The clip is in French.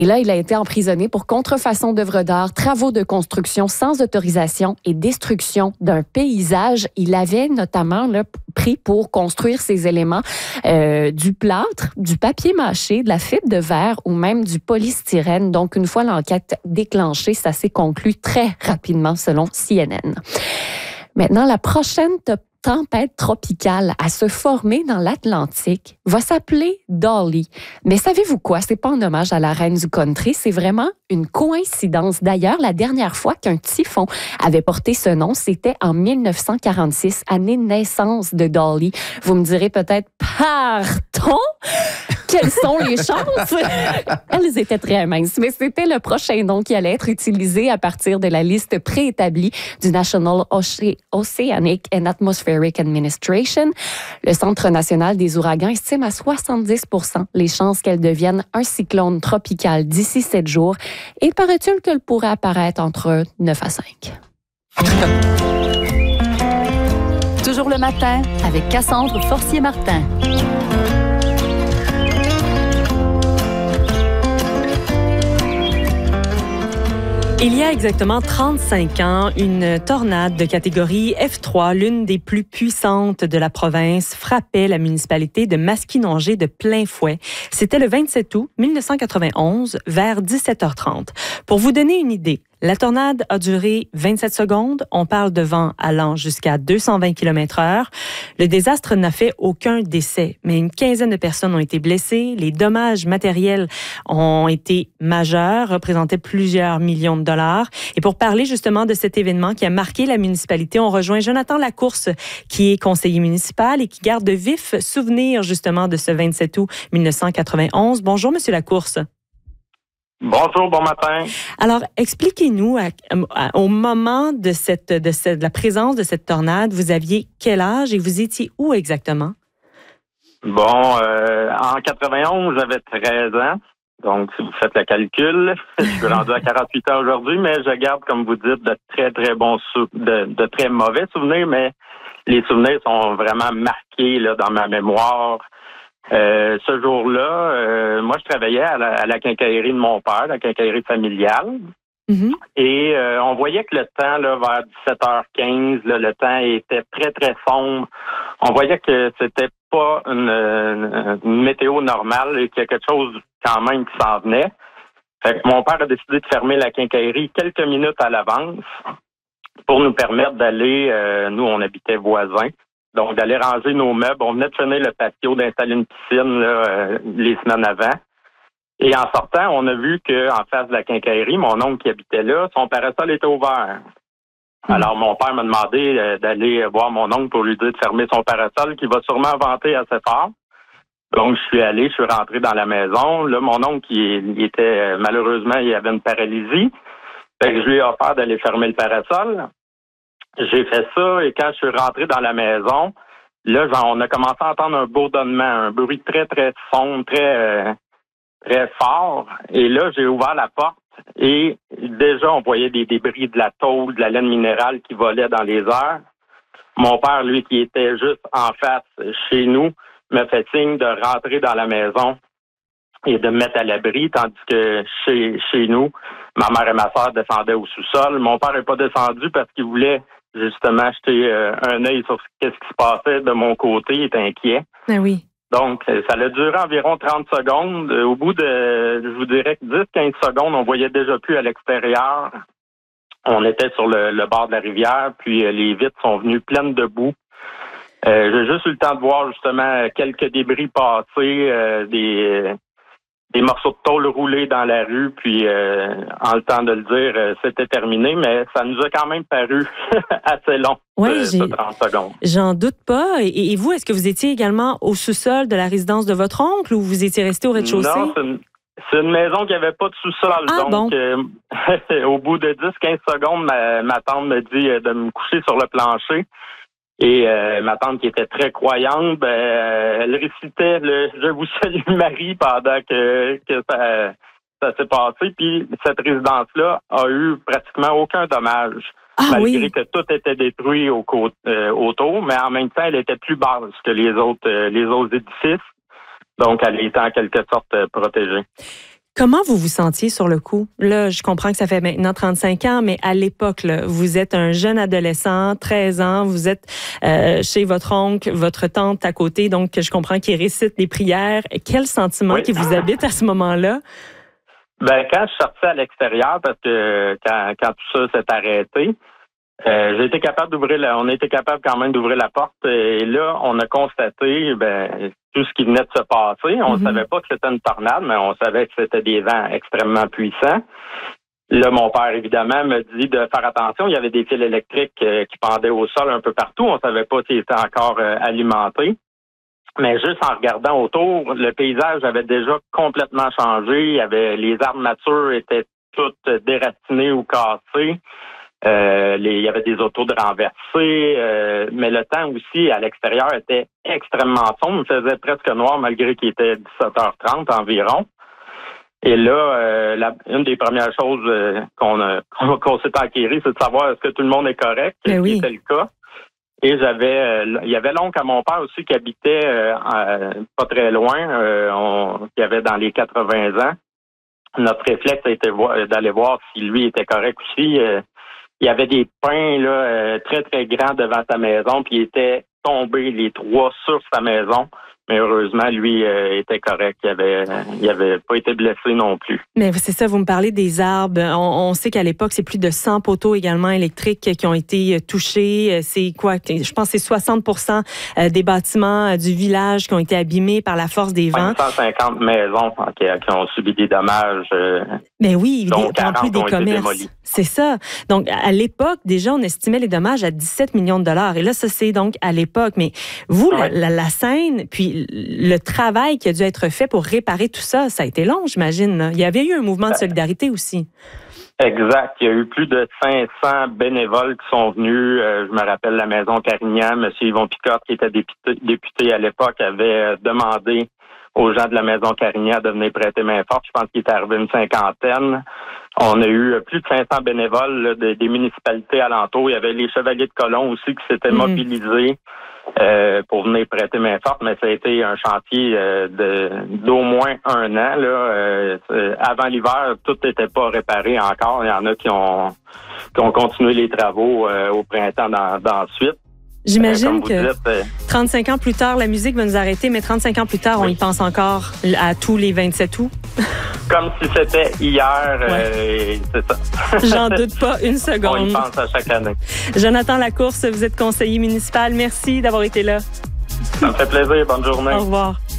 Et là, il a été emprisonné pour contrefaçon d'œuvres d'art, travaux de construction sans autorisation et destruction d'un paysage. Il avait notamment pris pour construire ces éléments du plâtre, du papier mâché, de la fibre de verre ou même du polystyrène. Donc, une fois l'enquête déclenchée, ça s'est conclu très rapidement selon CNN. Maintenant, la prochaine tempête tropicale à se former dans l'Atlantique va s'appeler Dolly. Mais savez-vous quoi? C'est pas un hommage à la reine du country, c'est vraiment une coïncidence. D'ailleurs, la dernière fois qu'un typhon avait porté ce nom, c'était en 1946, année de naissance de Dolly. Vous me direz peut-être, pardon? Quelles sont les chances? Elles étaient très minces, mais c'était le prochain nom qui allait être utilisé à partir de la liste préétablie du National Oceanic and Atmospheric Administration. Le Centre national des ouragans estime à 70% les chances qu'elle devienne un cyclone tropical d'ici 7 jours. Et paraît-il qu'elle pourrait apparaître entre 9 à 5. Toujours le matin avec Cassandre Forcier-Martin. Il y a exactement 35 ans, une tornade de catégorie F3, l'une des plus puissantes de la province, frappait la municipalité de Maskinongé de plein fouet. C'était le 27 août 1991, vers 17h30. Pour vous donner une idée, la tornade a duré 27 secondes. On parle de vent allant jusqu'à 220 km/h. Le désastre n'a fait aucun décès, mais une quinzaine de personnes ont été blessées. Les dommages matériels ont été majeurs, représentaient plusieurs millions de dollars. Et pour parler justement de cet événement qui a marqué la municipalité, on rejoint Jonathan Lacourse, qui est conseiller municipal et qui garde de vifs souvenirs justement de ce 27 août 1991. Bonjour, Monsieur Lacourse. Bonjour, bon matin. Alors, expliquez-nous, au moment de la présence de cette tornade, vous aviez quel âge et vous étiez où exactement? Bon, en 91, j'avais 13 ans. Donc, si vous faites le calcul, je suis rendu à 48 ans aujourd'hui, mais je garde, comme vous dites, de très, très bons de très mauvais souvenirs, mais les souvenirs sont vraiment marqués là, dans ma mémoire. Ce jour-là, moi, je travaillais à la quincaillerie de mon père, la quincaillerie familiale. Mm-hmm. Et on voyait que le temps, là, vers 17h15, là, le temps était très, très sombre. On voyait que c'était pas une météo normale et qu'il y a quelque chose quand même qui s'en venait. Fait que mon père a décidé de fermer la quincaillerie quelques minutes à l'avance pour nous permettre d'aller, nous, on habitait voisins, donc d'aller ranger nos meubles. On venait de finir le patio, d'installer une piscine là, les semaines avant. Et en sortant, on a vu qu'en face de la quincaillerie, mon oncle qui habitait là, son parasol était ouvert. Alors, mon père m'a demandé d'aller voir mon oncle pour lui dire de fermer son parasol, qui va sûrement vanter assez fort. Donc, je suis rentré dans la maison. Là, mon oncle, il était, malheureusement, il avait une paralysie. Fait que je lui ai offert d'aller fermer le parasol. J'ai fait ça, et quand je suis rentré dans la maison, là, on a commencé à entendre un bourdonnement, un bruit très, très sombre, très, très fort. Et là, j'ai ouvert la porte. Et déjà, on voyait des débris de la tôle, de la laine minérale qui volait dans les airs. Mon père, lui, qui était juste en face chez nous, me fait signe de rentrer dans la maison et de me mettre à l'abri, tandis que chez nous, ma mère et ma sœur descendaient au sous-sol. Mon père n'est pas descendu parce qu'il voulait justement jeter un œil sur ce qui se passait de mon côté. Il était inquiet. Ah oui. Donc, ça a duré environ 30 secondes. Au bout de, je vous dirais, 10-15 secondes, on voyait déjà plus à l'extérieur. On était sur le bord de la rivière, puis les vitres sont venues pleines de boue. J'ai juste eu le temps de voir justement quelques débris passer, des morceaux de tôle roulés dans la rue, puis en le temps de le dire, c'était terminé, mais ça nous a quand même paru assez long, ce 30 secondes. J'en doute pas. Et vous, est-ce que vous étiez également au sous-sol de la résidence de votre oncle ou vous étiez resté au rez-de-chaussée? Non, c'est une maison qui n'avait pas de sous-sol. Ah, donc, bon. Au bout de 10-15 secondes, ma tante me dit de me coucher sur le plancher. Et ma tante, qui était très croyante, elle récitait Je vous salue Marie pendant que ça s'est passé. Puis cette résidence-là a eu pratiquement aucun dommage, malgré que tout était détruit autour, mais en même temps, elle était plus basse que les autres édifices. Donc, elle était en quelque sorte protégée. Comment vous vous sentiez sur le coup? Là, je comprends que ça fait maintenant 35 ans, mais à l'époque, là, vous êtes un jeune adolescent, 13 ans, vous êtes chez votre oncle, votre tante à côté, donc je comprends qu'il récite les prières. Quel sentiment qui vous habite à ce moment-là? Ben, quand je sortais à l'extérieur, parce que quand tout ça s'est arrêté, j'ai été capable on a été capable quand même d'ouvrir la porte et là, on a constaté tout ce qui venait de se passer. On ne savait pas que c'était une tornade, mais on savait que c'était des vents extrêmement puissants. Là, mon père, évidemment, me dit de faire attention. Il y avait des fils électriques qui pendaient au sol un peu partout. On ne savait pas s'ils étaient encore alimentés. Mais juste en regardant autour, le paysage avait déjà complètement changé. Les arbres matures étaient toutes déracinées ou cassées. Il y avait des autos de renversés, mais le temps aussi à l'extérieur était extrêmement sombre. Il faisait presque noir malgré qu'il était 17h30 environ. Et là, une des premières choses qu'on s'est acquéri, c'est de savoir est-ce que tout le monde est correct, c'était le cas. Et il y avait l'oncle à mon père aussi qui habitait pas très loin, qui avait dans les 80 ans. Notre réflexe a été d'aller voir si lui était correct aussi. Il y avait des pins là très, très grands devant sa maison, puis il était tombé les 3 sur sa maison. Mais heureusement, lui était correct. Il avait pas été blessé non plus. Mais c'est ça, vous me parlez des arbres. On sait qu'à l'époque, c'est plus de 100 poteaux également électriques qui ont été touchés. C'est quoi? Je pense que c'est 60% des bâtiments du village qui ont été abîmés par la force des vents. 150 maisons qui ont subi des dommages. Mais oui, donc en plus des commerces. C'est ça. Donc, à l'époque, déjà, on estimait les dommages à 17 millions de dollars. Et là, ça, c'est donc à l'époque. Mais vous, la scène, puis le travail qui a dû être fait pour réparer tout ça, ça a été long, j'imagine. Là. Il y avait eu un mouvement de solidarité aussi. Exact. Il y a eu plus de 500 bénévoles qui sont venus. Je me rappelle la Maison Carignan. M. Yvon Picotte, qui était député à l'époque, avait demandé aux gens de la Maison Carignan de venir prêter main forte. Je pense qu'il était arrivé une 50aine. On a eu plus de 500 bénévoles là, des municipalités alentours. Il y avait les Chevaliers de Colomb aussi qui s'étaient mobilisés pour venir prêter main forte, mais ça a été un chantier d'au moins 1 an. Là. Avant l'hiver, tout n'était pas réparé encore. Il y en a qui ont continué les travaux au printemps d'ensuite. J'imagine que 35 ans plus tard, la musique va nous arrêter, mais 35 ans plus tard, on y pense encore à tous les 27 août. Comme si c'était hier, c'est ça. J'en doute pas une seconde. On y pense à chaque année. Jonathan Lacourse, vous êtes conseiller municipal. Merci d'avoir été là. Ça me fait plaisir. Bonne journée. Au revoir.